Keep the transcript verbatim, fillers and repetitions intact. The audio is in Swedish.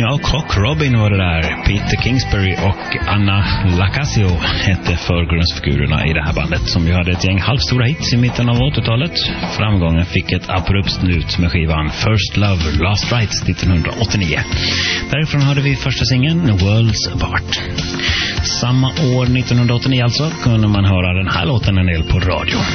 Ja, Cock Robin var det där. Peter Kingsbury och Anna Lacasio hette förgrundsfigurerna i det här bandet, som ju hade ett gäng halvstora hits i mitten av åttiotalet. Framgången fick ett abrupt slut med skivan First Love, Last Rights nittonhundraåttionio. Därifrån hade vi första singeln Worlds Apart. Samma år, nittonhundraåttionio alltså, kunde man höra den här låten en del på radio.